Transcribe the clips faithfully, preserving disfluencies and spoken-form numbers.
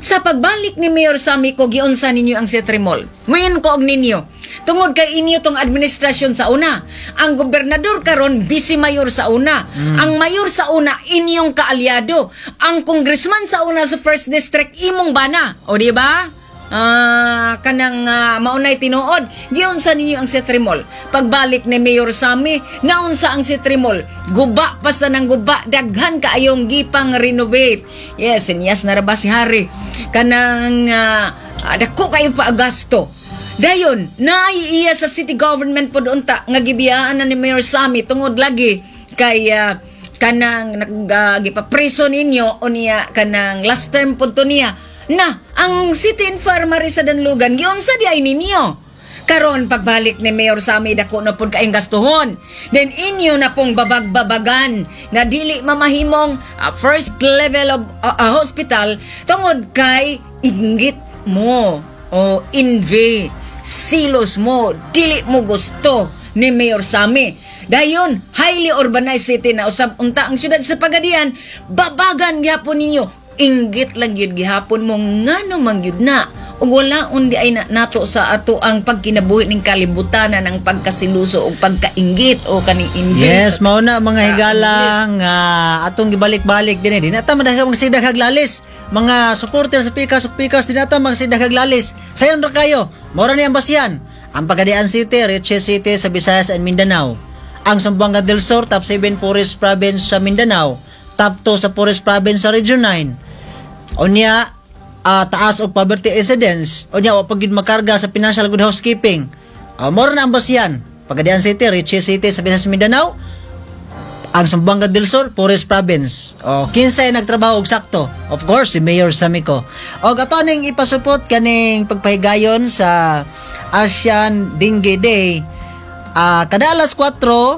sa pagbalik ni Mayor Sammy ko giunsa ninyo ang Cetrimol. Ngayon ko og ninyo. Tungod kay inyo tong administrasyon sa una. Ang gobernador karon vice mayor sa una. Mm. Ang mayor sa una inyong kaalyado. Ang congressman sa una sa first district imong bana. O di ba? Ah, kanang uh, maunay tinuod giunsa ninyo ang Cetrimol. Pagbalik ni Mayor Sammy, naunsa ang Cetrimol? Guba basta nang guba, daghan kaayong gipang renovate. Yes, inyas na ra ba si Hari? Kanang uh, dako kayo pa gasto. Dayon, naiiya sa city government po doon ta nga gibiyaan na ni Mayor Sammy tungod lagi kay uh, kanang naggipapriso uh, ninyo o niya kanang last term po to niya. Na, ang City Infirmary sa Danlugan, giunsa di ay ninyo. Karon pagbalik ni Mayor Sammy, dako na pong kaing gastuhon. Then inyo na pong babag-babagan na dili mamahimong uh, first level of uh, uh, hospital tungod kay inggit mo o envy, silos mo, dili mo gusto ni Mayor Sammy. Dayon, highly urbanized city na usab unta ang syudad sa Pagadian, babagan gyapon ninyo. Inggit lang yun gihapon mo ngano man yun na ug wala undi ay na, nato sa ato ang pagkinabuhi ning kalibutanan ng pagkasiluso o pagkainggit o kaning envy. Yes, mao na mga higala nga uh, atong gibalik-balik din eh. Di na ta madaghan mga sidaghag lalis. Mga supporter sa Pikas ug Pikas di na ta mga sidaghag lalis. Sayon ra kayo. Mao ra ni ang basyan. Ang Pagadian City, richest city sa Visayas and Mindanao. Ang Zamboanga del Sur, top seven Forest Province sa Mindanao. Top two sa Forest Province sa Region nine. Unya, uh, taas o poverty incidence. Unya, o pagid makarga sa financial good housekeeping. Uh, more na ang basyan. Pagadian City, richest city sa Visayas Mindanao. Ang Zamboanga del Sur, Forest Province. O, kinsay nagtrabaho og sakto. Of course, si Mayor Sammy ko. O, ato ning ipasupot kaning pagpahigayon sa Asian Dengue Day. Uh, kada alas kwatro,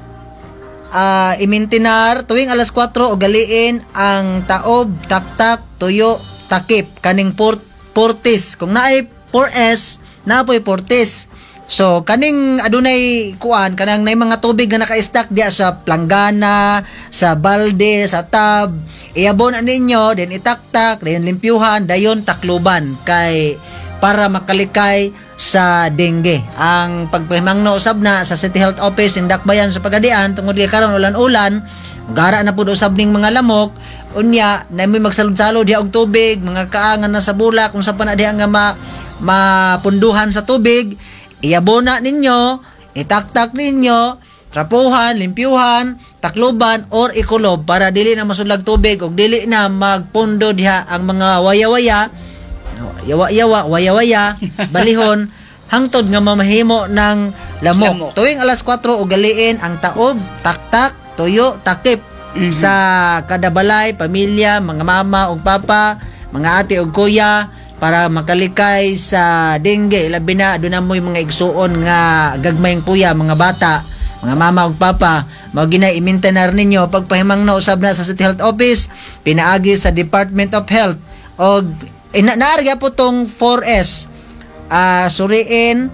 Uh, imintinar tuwing alas kwatro o galiin ang taob, taktak, tuyo, takip kaning port, portis. Kung naay four S, napoy portis. So kaning adunay kuan kanang nay mga tubig nga naka-stack diya sa planggana, sa balde, sa tab. Iabon ninyo, then itaktak, dayon limpyuhan, dayon takluban kay para makalikay sa dengue. Ang pagpahimangno usab na sa City Health Office in Dakbayan sa Pagadian tungod kay karon ulan-ulan, gara na pud usab ning mga lamok, unya na may magsalud-salud diha og tubig, mga kaangan na sa bulak kung sa pa na diha nga ma, mapunduhan sa tubig, iabona ninyo, itaktak ninyo, trapuhan, limpyuhan, takluban or ikulob para dili na masulag tubig ug dili na magpundo diha ang mga waya-waya, yawa-yawa, waya-waya, balihon, hangtod nga mamahimo ng lamok. lamok. Tuwing alas kwatro o galiin ang taob, taktak, tuyo, takip mm-hmm. sa kada balay, pamilya, mga mama o papa, mga ate o kuya para makalikay sa dengue. Labi na, doon na mo yung mga igsuon nga gagmayng kuya, mga bata, mga mama o papa, mao ginay imintanar ninyo pagpahimang na usab na sa City Health Office, pinaagi sa Department of Health o ina naarga po tong four S, uh, suriin,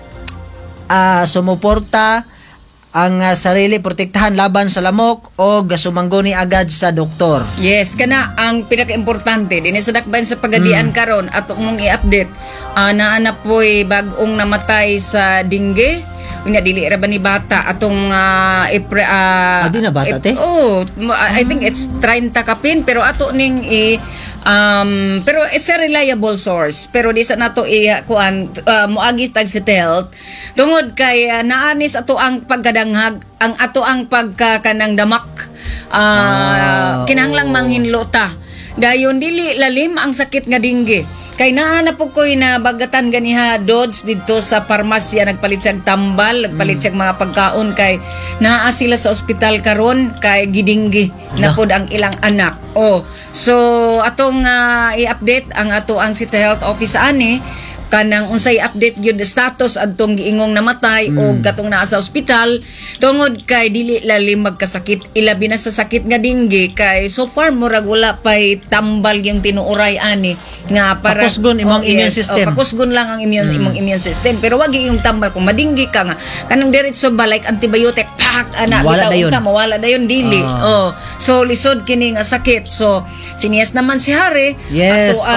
uh, sumuporta ang uh, sarili, protektahan laban sa lamok o sumangguni agad sa doktor. Yes, kana ang pinaka-importante din sa Dakbayan sa Pagadian hmm. karon ato mong i-update. Uh, naana po'y bagong namatay sa dengue. Unya dili ra ba ni bata atong uh, ipre, uh, ah, di na bata te? Oh, I think it's thirty kapin pero ato ning i um pero it's a reliable source pero di sa nato i kuan uh, moagi tag si Health tungod kay uh, naanis ato ang pagkadanghag ang ato ang pagkakanang damak uh, ah, kinahanglang oh. manghinlo ta dayon dili lalim ang sakit nga dengue. Kay naana po ko'y nabagatan ganiha Dodds dito sa parmasya, nagpalit siyang tambal, nagpalit siyang mga pagkaon kay naa sila sa ospital karon kay gidinggi na pod ang ilang anak. Oh, so atong uh, i-update ang ato ang City Health Office ani kanang unsay update gyud status adtong giingong namatay mm. o katong naa sa ospital tungod kay dili lalim magkasakit ilabi na sa sakit nga dengue kay so far murag wala pay tambal yung tinuuray ani nga para pakusgon imong oh, immune yes, system oh, pakusgon lang ang immune mm. imong immune system pero wag yung tambal kung madinggi ka nga kanang diretso ba like antibiotic pak ana wala dayon ta mawala dayon dili uh. oh so lisod kini nga sakit so siniyas naman si Hari yes ato, uh,